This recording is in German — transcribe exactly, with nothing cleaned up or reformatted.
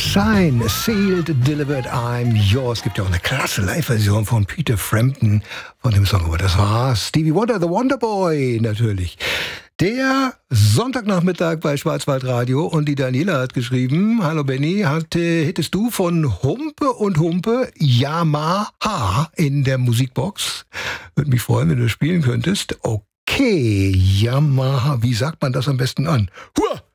Shine, Sealed, Delivered, I'm Yours. Es gibt ja auch eine klasse Live-Version von Peter Frampton von dem Song. Aber das war Stevie Wonder, The Wonder Boy natürlich. Der Sonntagnachmittag bei Schwarzwaldradio und die Daniela hat geschrieben, hallo Benny, hatte, hättest du von Humpe und Humpe Yamaha in der Musikbox? Würde mich freuen, wenn du spielen könntest. Okay, Yamaha, wie sagt man das am besten an? Hua!